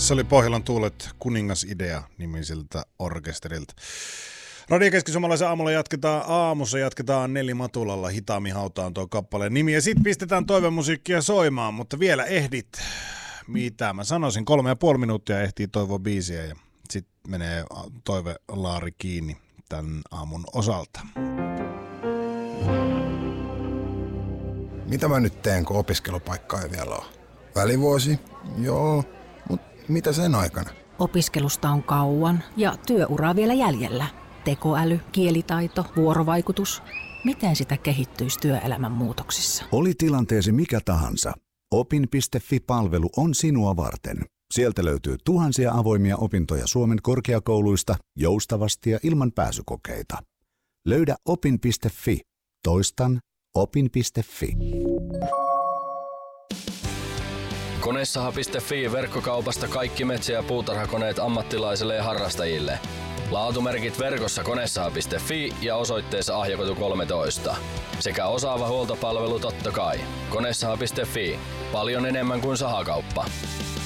Se oli Pohjolan tuulet Kuningasidea nimiseltä orkesterilta. Radio Keski-Suomalaisen aamussa jatketaan Nelimatulalla. Hitaammin hautaan tuo kappaleen nimi ja sitten pistetään toivemusiikkia soimaan, mutta vielä ehdit. Mitä mä sanoisin, 3,5 minuuttia ehtii toivoa biisiä ja sitten menee toivelaari kiinni tämän aamun osalta. Mitä mä nyt teen, kun opiskelupaikkaa ei vielä ole? Välivuosi? Joo, mutta mitä sen aikana? Opiskelusta on kauan ja työuraa vielä jäljellä. Tekoäly, kielitaito, vuorovaikutus. Miten sitä kehittyisi työelämän muutoksissa? Oli tilanteesi mikä tahansa. Opin.fi-palvelu on sinua varten. Sieltä löytyy tuhansia avoimia opintoja Suomen korkeakouluista joustavasti ja ilman pääsykokeita. Löydä opin.fi. Toistan opin.fi. Konesaha.fi verkkokaupasta kaikki metsä- ja puutarhakoneet ammattilaisille ja harrastajille. Laatumerkit verkossa konesaha.fi ja osoitteessa Ahjakatu 13. Sekä osaava huoltopalvelu totta kai. Konesaha.fi. Paljon enemmän kuin sahakauppa.